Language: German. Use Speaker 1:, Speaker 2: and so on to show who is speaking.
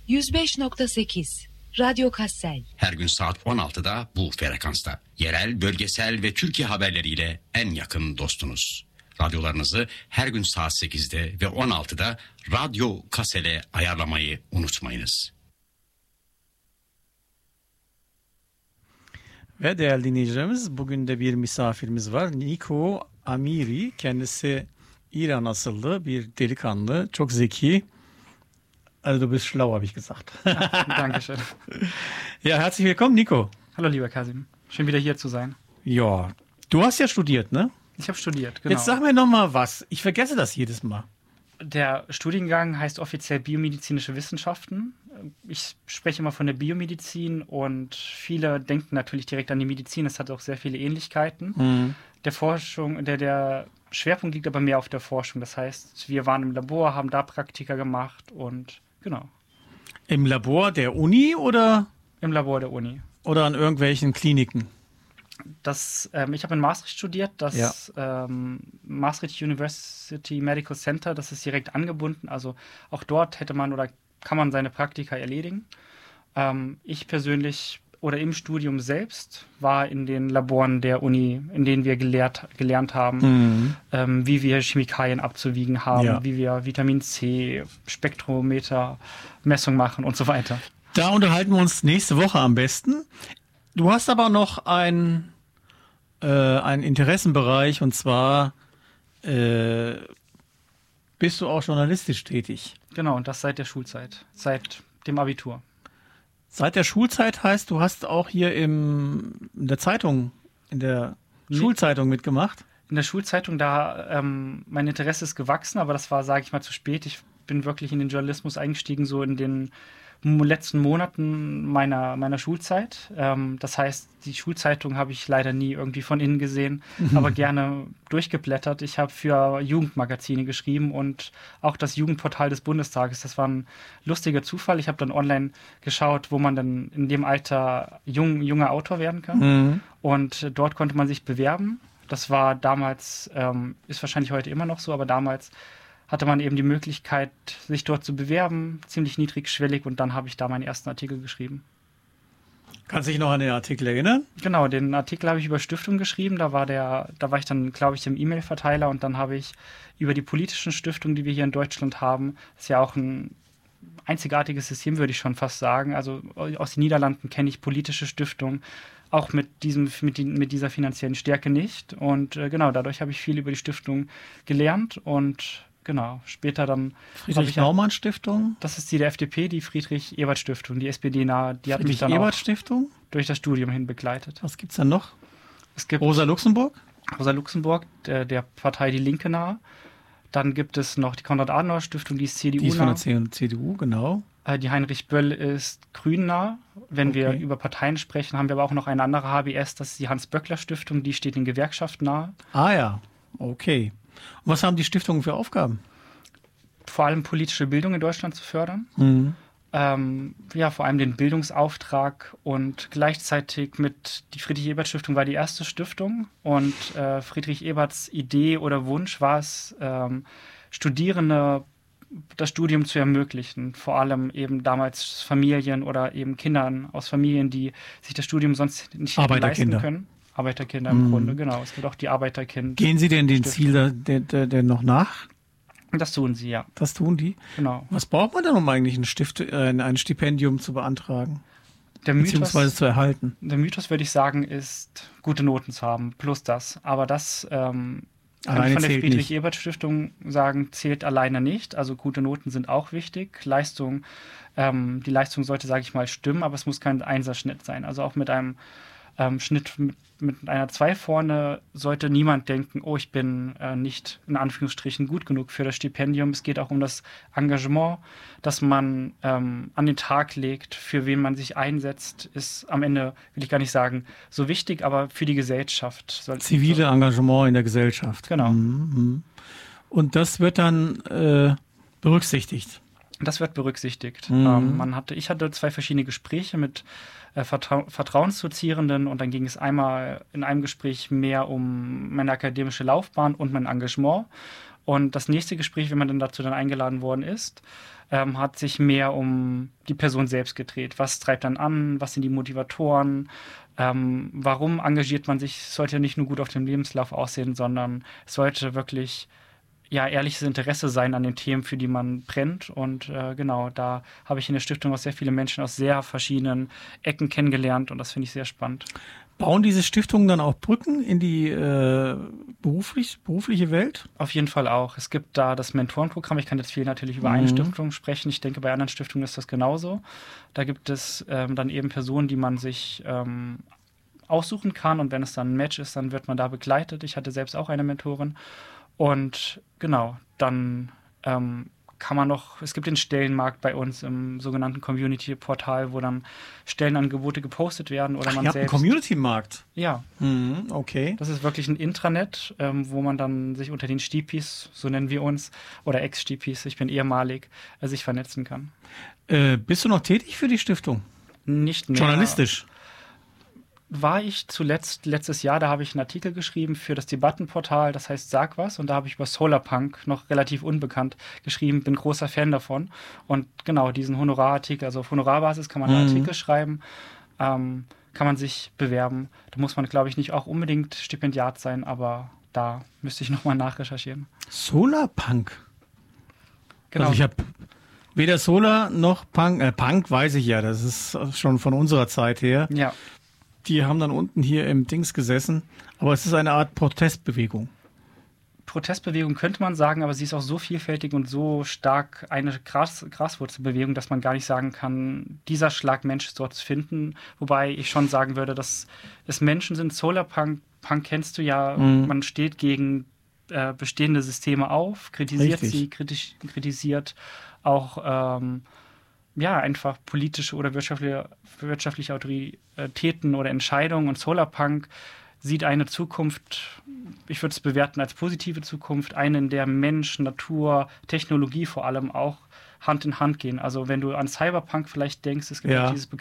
Speaker 1: 105.8 Radyo Kassel.
Speaker 2: Her gün saat 16'da bu frekansta. Yerel, bölgesel ve Türkiye haberleriyle en yakın dostunuz. Radyolarınızı her gün saat 8'de ve 16'da Radyo Kassel'e ayarlamayı unutmayınız.
Speaker 3: Ve değerli dinleyicilerimiz, bugün de bir misafirimiz var. Niko Amiri, kendisi İran asıllı bir delikanlı, çok zeki. Also du bist schlau, habe ich gesagt.
Speaker 4: Dankeschön.
Speaker 3: Ja, herzlich willkommen, Nico.
Speaker 4: Hallo, lieber Kasim. Schön, wieder hier zu sein.
Speaker 3: Ja, du hast ja studiert, ne?
Speaker 4: Ich habe studiert, genau.
Speaker 3: Jetzt sag mir noch mal was. Ich vergesse das jedes Mal.
Speaker 4: Der Studiengang heißt offiziell Biomedizinische Wissenschaften. Ich spreche immer von der Biomedizin und viele denken natürlich direkt an die Medizin. Es hat auch sehr viele Ähnlichkeiten.
Speaker 3: Mhm.
Speaker 4: Der Schwerpunkt liegt aber mehr auf der Forschung. Das heißt, wir waren im Labor, haben da Praktika gemacht und genau.
Speaker 3: Im Labor der Uni oder?
Speaker 4: Im Labor der Uni.
Speaker 3: Oder an irgendwelchen Kliniken?
Speaker 4: Ich habe in Maastricht studiert, Maastricht University Medical Center, das ist direkt angebunden. Also auch dort kann man seine Praktika erledigen. Ich persönlich oder im Studium selbst war in den Laboren der Uni, in denen wir gelernt haben, wie wir Chemikalien abzuwiegen haben, wie wir Vitamin C, Spektrometer, Messung machen und so weiter.
Speaker 3: Da unterhalten wir uns nächste Woche am besten. Du hast aber noch einen Interessenbereich, und zwar bist du auch journalistisch tätig.
Speaker 4: Genau, und das seit der Schulzeit, seit dem Abitur.
Speaker 3: Seit der Schulzeit heißt, du hast auch hier in der Schulzeitung mitgemacht?
Speaker 4: In der Schulzeitung, mein Interesse ist gewachsen, aber das war, sage ich mal, zu spät. Ich bin wirklich in den Journalismus eingestiegen, so in den letzten Monaten meiner Schulzeit. Das heißt, die Schulzeitung habe ich leider nie irgendwie von innen gesehen, aber gerne durchgeblättert. Ich habe für Jugendmagazine geschrieben und auch das Jugendportal des Bundestages. Das war ein lustiger Zufall. Ich habe dann online geschaut, wo man dann in dem Alter junger Autor werden kann. Und dort konnte man sich bewerben. Das war damals, ist wahrscheinlich heute immer noch so, aber damals hatte man eben die Möglichkeit, sich dort zu bewerben, ziemlich niedrigschwellig, und dann habe ich da meinen ersten Artikel geschrieben.
Speaker 3: Kannst du dich noch an den Artikel erinnern?
Speaker 4: Genau, den Artikel habe ich über Stiftung geschrieben, da war ich dann, glaube ich, im E-Mail-Verteiler, und dann habe ich über die politischen Stiftungen, die wir hier in Deutschland haben, das ist ja auch ein einzigartiges System, würde ich schon fast sagen. Also aus den Niederlanden kenne ich politische Stiftungen, auch mit dieser finanziellen Stärke nicht. Und genau, dadurch habe ich viel über die Stiftung gelernt, und genau, später dann...
Speaker 3: Friedrich-Naumann-Stiftung?
Speaker 4: Das ist die der FDP, die Friedrich-Ebert-Stiftung, die SPD-nahe. Die hat mich dann auch
Speaker 3: Friedrich-Ebert-Stiftung?
Speaker 4: Durch das Studium hin begleitet.
Speaker 3: Was gibt's dann noch?
Speaker 4: Es gibt
Speaker 3: Rosa Luxemburg?
Speaker 4: Rosa Luxemburg, der Partei Die Linke nahe. Dann gibt es noch die Konrad-Adenauer-Stiftung, die ist CDU-nah.
Speaker 3: Die ist von der CDU, genau.
Speaker 4: Die Heinrich Böll ist grün-nah. Wenn wir über Parteien sprechen, haben wir aber auch noch eine andere HBS, das ist die Hans-Böckler-Stiftung, die steht den Gewerkschaften nahe.
Speaker 3: Ah ja, okay. Und was haben die Stiftungen für Aufgaben?
Speaker 4: Vor allem politische Bildung in Deutschland zu fördern. Vor allem den Bildungsauftrag, und gleichzeitig die Friedrich-Ebert-Stiftung war die erste Stiftung, und Friedrich Eberts Idee oder Wunsch war es, Studierende das Studium zu ermöglichen, vor allem eben damals Familien oder eben Kindern aus Familien, die sich das Studium sonst nicht leisten können. Arbeiterkinder im Grunde, genau. Es gibt auch die Arbeiterkinder.
Speaker 3: Gehen Sie denn den Ziel der noch nach?
Speaker 4: Das tun sie, ja.
Speaker 3: Das tun die?
Speaker 4: Genau.
Speaker 3: Was braucht man denn, um eigentlich ein Stipendium zu beantragen?
Speaker 4: Beziehungsweise
Speaker 3: zu erhalten?
Speaker 4: Der Mythos, würde ich sagen, ist, gute Noten zu haben, plus das. Aber das kann ich von der Friedrich-Ebert-Stiftung sagen, zählt alleine nicht. Also gute Noten sind auch wichtig. Die Leistung sollte, sage ich mal, stimmen, aber es muss kein Einserschnitt sein. Also auch mit einem Schnitt mit einer 2 vorne sollte niemand denken, oh, ich bin nicht in Anführungsstrichen gut genug für das Stipendium. Es geht auch um das Engagement, das man an den Tag legt, für wen man sich einsetzt, ist am Ende, will ich gar nicht sagen, so wichtig, aber für die Gesellschaft.
Speaker 3: Zivile Engagement in der Gesellschaft.
Speaker 4: Genau.
Speaker 3: Und das wird dann berücksichtigt?
Speaker 4: Das wird berücksichtigt. Ich hatte 2 verschiedene Gespräche mit Vertrauensdozierenden, und dann ging es einmal in einem Gespräch mehr um meine akademische Laufbahn und mein Engagement. Und das nächste Gespräch, wenn man dann dazu eingeladen worden ist, hat sich mehr um die Person selbst gedreht. Was treibt dann an? Was sind die Motivatoren? Warum engagiert man sich? Es sollte ja nicht nur gut auf dem Lebenslauf aussehen, sondern es sollte wirklich ehrliches Interesse sein an den Themen, für die man brennt. Und genau, da habe ich in der Stiftung auch sehr viele Menschen aus sehr verschiedenen Ecken kennengelernt und das finde ich sehr spannend.
Speaker 3: Bauen diese Stiftungen dann auch Brücken in die berufliche Welt?
Speaker 4: Auf jeden Fall auch. Es gibt da das Mentorenprogramm. Ich kann jetzt viel natürlich über eine Stiftung sprechen. Ich denke, bei anderen Stiftungen ist das genauso. Da gibt es dann eben Personen, die man sich aussuchen kann. Und wenn es dann ein Match ist, dann wird man da begleitet. Ich hatte selbst auch eine Mentorin. Und genau, dann kann man noch, es gibt den Stellenmarkt bei uns im sogenannten Community-Portal, wo dann Stellenangebote gepostet werden oder man
Speaker 3: ja,
Speaker 4: selbst.
Speaker 3: Ein Community-Markt?
Speaker 4: Ja.
Speaker 3: Okay.
Speaker 4: Das ist wirklich ein Intranet, wo man dann sich unter den Stipis, so nennen wir uns, oder Ex-Stipis, ich bin ehemalig, sich vernetzen kann.
Speaker 3: Bist du noch tätig für die Stiftung?
Speaker 4: Nicht mehr.
Speaker 3: Journalistisch?
Speaker 4: War ich zuletzt letztes Jahr, da habe ich einen Artikel geschrieben für das Debattenportal, das heißt Sag was, und da habe ich über Solarpunk, noch relativ unbekannt, geschrieben, bin großer Fan davon. Und genau, diesen Honorarartikel, also auf Honorarbasis kann man einen Artikel schreiben, kann man sich bewerben. Da muss man, glaube ich, nicht auch unbedingt Stipendiat sein, aber da müsste ich nochmal nachrecherchieren.
Speaker 3: Solarpunk?
Speaker 4: Genau.
Speaker 3: Also ich habe weder Solar noch Punk, Punk weiß ich ja, das ist schon von unserer Zeit her.
Speaker 4: Ja.
Speaker 3: Die haben dann unten hier im Dings gesessen, aber es ist eine Art Protestbewegung.
Speaker 4: Protestbewegung könnte man sagen, aber sie ist auch so vielfältig und so stark eine Graswurzelbewegung, dass man gar nicht sagen kann, dieser Schlag Mensch ist dort zu finden. Wobei ich schon sagen würde, dass es Menschen sind. Solarpunk, Punk kennst du ja, man steht gegen bestehende Systeme auf, kritisiert sie, kritisiert auch einfach politische oder wirtschaftliche Autoritäten oder Entscheidungen. Und Solarpunk sieht eine Zukunft, ich würde es bewerten als positive Zukunft, eine, in der Mensch, Natur, Technologie vor allem auch Hand in Hand gehen. Also wenn du an Cyberpunk vielleicht denkst, es gibt dieses